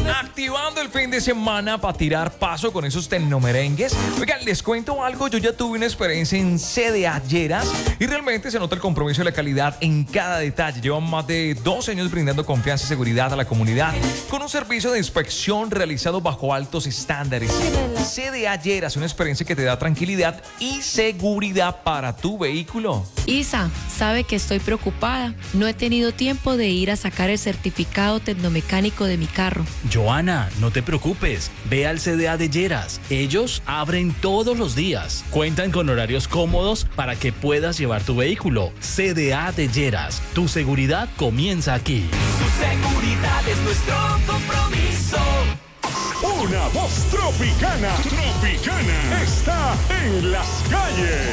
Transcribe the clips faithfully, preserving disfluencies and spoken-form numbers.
Activando el fin de semana para tirar paso con esos tecnomerengues. Oigan, les cuento algo. Yo ya tuve una experiencia en C D A Lleras y realmente se nota el compromiso y la calidad en cada detalle. Llevan más de dos años brindando confianza y seguridad a la comunidad con un servicio de inspección realizado bajo altos estándares. C D A Lleras, una experiencia que te da tranquilidad y seguridad para tu vehículo. Isa, sabe que estoy preocupada. No he tenido tiempo de ir a sacar el certificado tecnomecánico de mi carro. Joana, no te preocupes. Ve al C D A de Lleras. Ellos abren todos los días. Cuentan con horarios cómodos para que puedas llevar tu vehículo. C D A de Lleras. Tu seguridad comienza aquí. Su seguridad es nuestro compromiso. Una voz tropicana, tropicana, está en las calles.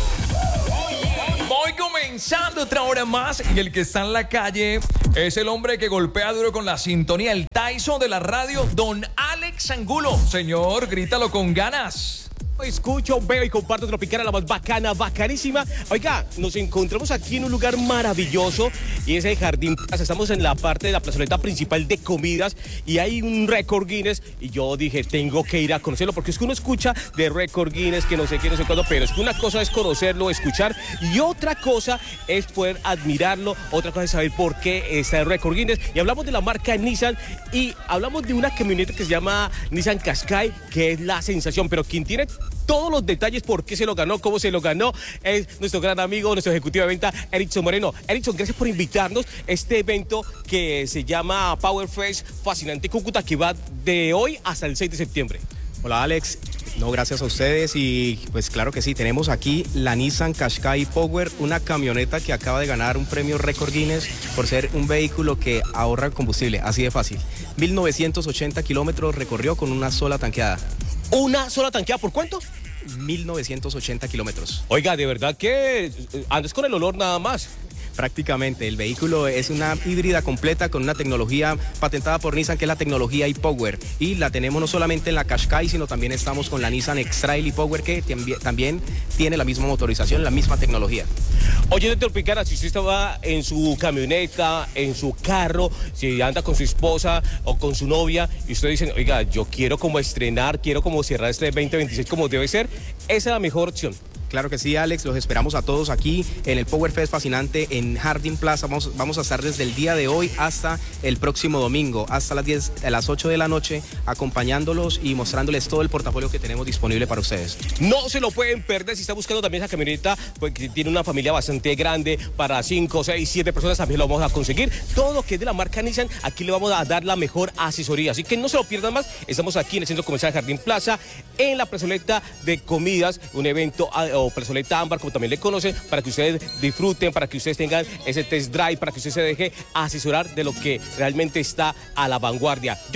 Voy comenzando otra hora más y el que está en la calle es el hombre que golpea duro con la sintonía, el Tyson de la radio, don Alex Angulo. Señor, grítalo con ganas. Escucho, veo y comparto Tropicana, la más bacana, bacanísima. Oiga, nos encontramos aquí en un lugar maravilloso y es el Jardín Plaza. Estamos en la parte de la plazoleta principal de comidas y hay un récord Guinness y yo dije, tengo que ir a conocerlo porque es que uno escucha de récord Guinness, que no sé qué, no sé cuándo, pero es que una cosa es conocerlo, escuchar y otra cosa es poder admirarlo, otra cosa es saber por qué está el récord Guinness. Y hablamos de la marca Nissan y hablamos de una camioneta que se llama Nissan Qashqai, que es la sensación, pero quien tiene todos los detalles, por qué se lo ganó, cómo se lo ganó, es nuestro gran amigo, nuestro ejecutivo de venta, Erickson Moreno. Erickson, gracias por invitarnos a este evento que se llama Power Fest Fascinante Cúcuta, que va de hoy hasta el seis de septiembre. Hola Alex, no, gracias a ustedes y pues claro que sí, tenemos aquí la Nissan Qashqai Power, una camioneta que acaba de ganar un premio récord Guinness por ser un vehículo que ahorra combustible, así de fácil. mil novecientos ochenta kilómetros recorrió con una sola tanqueada. ¿Una sola tanqueada por cuánto? mil novecientos ochenta kilómetros. Oiga, de verdad que andas con el olor nada más. Prácticamente, el vehículo es una híbrida completa con una tecnología patentada por Nissan que es la tecnología e-Power y la tenemos no solamente en la Qashqai sino también estamos con la Nissan X-Trail e-Power que también tiene la misma motorización, la misma tecnología. Oye, Tropicana, si usted estaba en su camioneta, en su carro, si anda con su esposa o con su novia y usted dice, oiga, yo quiero como estrenar, quiero como cerrar este veinte veintiséis como debe ser, esa es la mejor opción. Claro que sí, Alex, los esperamos a todos aquí en el Power Fest Fascinante en Jardín Plaza. Vamos, vamos a estar desde el día de hoy hasta el próximo domingo, hasta las diez, a las ocho de la noche, acompañándolos y mostrándoles todo el portafolio que tenemos disponible para ustedes. No se lo pueden perder si está buscando también esa camioneta, pues que tiene una familia bastante grande, para cinco, seis, siete personas también lo vamos a conseguir. Todo lo que es de la marca Nissan, aquí le vamos a dar la mejor asesoría. Así que no se lo pierdan más, estamos aquí en el Centro Comercial Jardín Plaza, en la plazoleta de comidas, un evento o plazoleta ámbar, como también le conocen, para que ustedes disfruten, para que ustedes tengan ese test drive, para que usted se deje asesorar de lo que realmente está a la vanguardia.